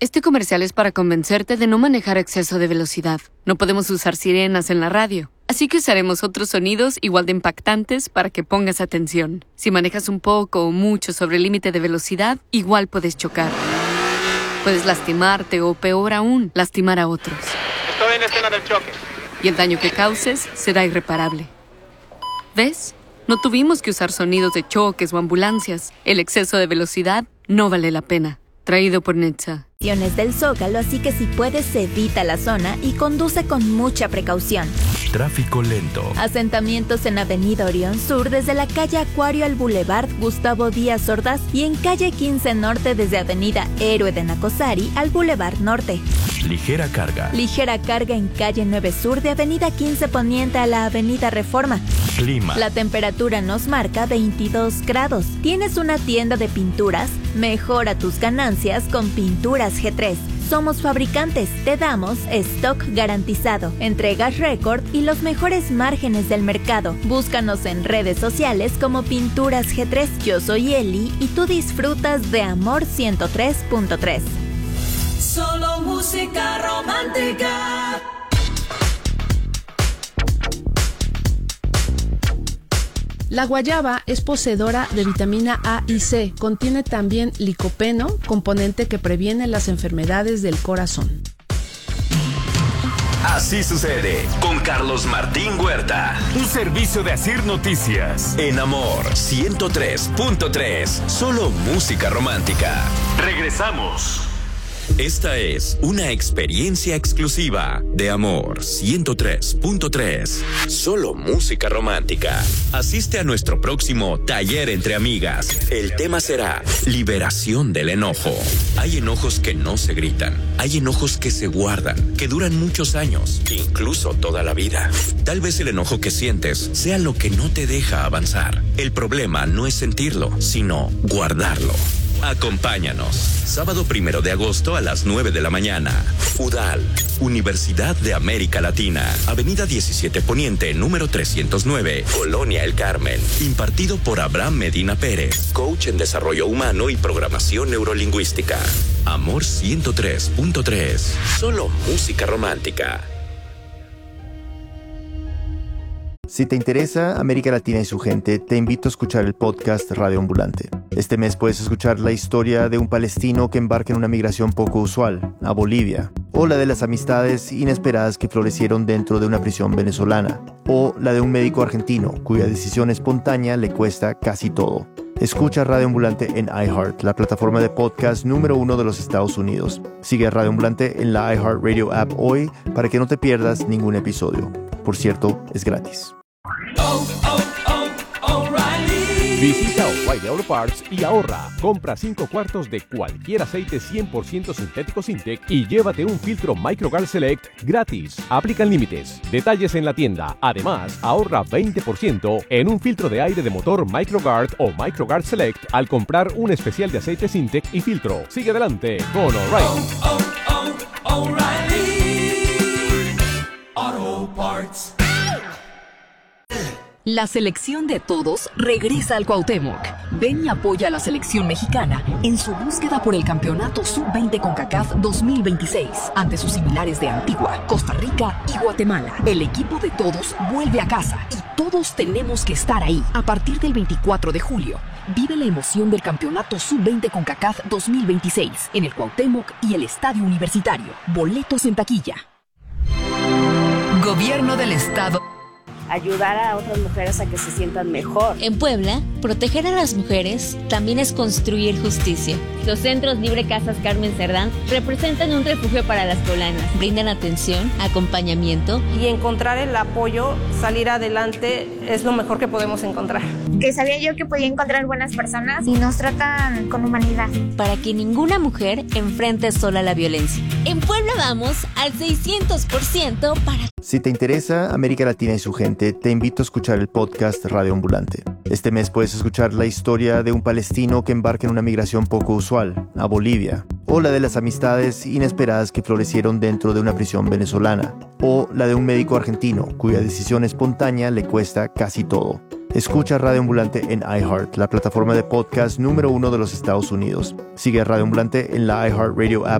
Este comercial es para convencerte de no manejar a exceso de velocidad. No podemos usar sirenas en la radio, así que usaremos otros sonidos igual de impactantes para que pongas atención. Si manejas un poco o mucho sobre el límite de velocidad, igual puedes chocar. Puedes lastimarte o, peor aún, lastimar a otros. Estoy en escena del choque. Y el daño que causes será irreparable. ¿Ves? No tuvimos que usar sonidos de choques o ambulancias. El exceso de velocidad no vale la pena. Traído por NHTSA. Del Zócalo, así que si puedes evita la zona y conduce con mucha precaución. Tráfico lento. Asentamientos en Avenida Orión Sur desde la calle Acuario al Boulevard Gustavo Díaz Ordaz y en calle 15 Norte desde Avenida Héroe de Nacosari al Boulevard Norte. Ligera carga. Ligera carga en calle 9 Sur de Avenida 15 Poniente a la Avenida Reforma. Clima. La temperatura nos marca 22 grados. ¿Tienes una tienda de pinturas? Mejora tus ganancias con Pinturas G3. Somos fabricantes, te damos stock garantizado, entregas récord y los mejores márgenes del mercado. Búscanos en redes sociales como Pinturas G3. Yo soy Eli y tú disfrutas de Amor 103.3. Solo música romántica. La guayaba es poseedora de vitamina A y C. Contiene también licopeno, componente que previene las enfermedades del corazón. Así sucede con Carlos Martín Huerta. Un servicio de Asir Noticias. En Amor 103.3. Solo música romántica. Regresamos. Esta es una experiencia exclusiva de Amor 103.3. Solo música romántica. Asiste a nuestro próximo taller entre amigas. El tema será liberación del enojo. Hay enojos que no se gritan. Hay enojos que se guardan, que duran muchos años, incluso toda la vida. Tal vez el enojo que sientes sea lo que no te deja avanzar. El problema no es sentirlo, sino guardarlo. Acompáñanos. Sábado 1 de agosto a las 9 de la mañana. UDAL, Universidad de América Latina. Avenida 17 Poniente, número 309, Colonia El Carmen. Impartido por Abraham Medina Pérez, coach en desarrollo humano y programación neurolingüística. Amor 103.3. Solo música romántica. Si te interesa América Latina y su gente, te invito a escuchar el podcast Radio Ambulante. Este mes puedes escuchar la historia de un palestino que embarca en una migración poco usual, a Bolivia, o la de las amistades inesperadas que florecieron dentro de una prisión venezolana, o la de un médico argentino cuya decisión espontánea le cuesta casi todo. Escucha Radio Ambulante en iHeart, la plataforma de podcast número 1 de los Estados Unidos. Sigue a Radio Ambulante en la iHeartRadio app hoy para que no te pierdas ningún episodio. Por cierto, es gratis. Visita O'Reilly Auto Parts y ahorra. Compra 5 cuartos de cualquier aceite 100% sintético Sintec y llévate un filtro MicroGuard Select gratis. Aplican límites. Detalles en la tienda. Además, ahorra 20% en un filtro de aire de motor MicroGuard o MicroGuard Select al comprar un especial de aceite Sintec y filtro. Sigue adelante con O'Reilly. O'Reilly Auto Parts. La selección de todos regresa al Cuauhtémoc. Ven y apoya a la selección mexicana en su búsqueda por el campeonato Sub-20 CONCACAF 2026 ante sus similares de Antigua, Costa Rica y Guatemala. El equipo de todos vuelve a casa y todos tenemos que estar ahí. A partir del 24 de julio, vive la emoción del campeonato Sub-20 CONCACAF 2026 en el Cuauhtémoc y el Estadio Universitario. Boletos en taquilla. Gobierno del Estado. Ayudar a otras mujeres a que se sientan mejor. En Puebla, proteger a las mujeres también es construir justicia. Los centros Libre Casas Carmen Cerdán representan un refugio para las poblanas. Brindan atención, acompañamiento. Y encontrar el apoyo, salir adelante, es lo mejor que podemos encontrar. Que sabía yo que podía encontrar buenas personas y nos tratan con humanidad. Para que ninguna mujer enfrente sola la violencia. En Puebla vamos al 600% para... Si te interesa América Latina y su gente, te invito a escuchar el podcast Radio Ambulante. Este mes puedes escuchar la historia de un palestino que embarca en una migración poco usual, a Bolivia, o la de las amistades inesperadas que florecieron dentro de una prisión venezolana, o la de un médico argentino cuya decisión espontánea le cuesta casi todo. Escucha Radio Ambulante en iHeart, la plataforma de podcast número 1 de los Estados Unidos. Sigue a Radio Ambulante en la iHeartRadio app